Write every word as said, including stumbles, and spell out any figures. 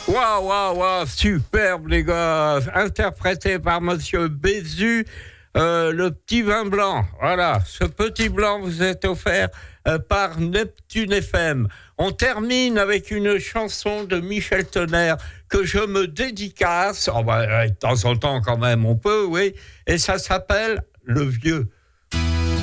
Waouh, waouh, waouh, superbe les gars, interprété par Monsieur Bézu, euh, le petit vin blanc. Voilà, ce petit blanc vous est offert euh, par Neptune F M. On termine avec une chanson de Michel Tonnerre que je me dédicace. Oh bah, de temps en temps quand même, on peut, oui. Et ça s'appelle Le Vieux.